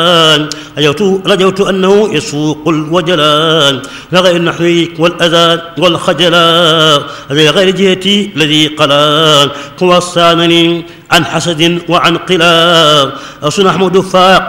رجوت أنه يسوق الوجلان لغير النحو والأذان والخجلان لغير جهتي الذي قلان وصانني عن حسد وعن قلاب أصن أحمد فاق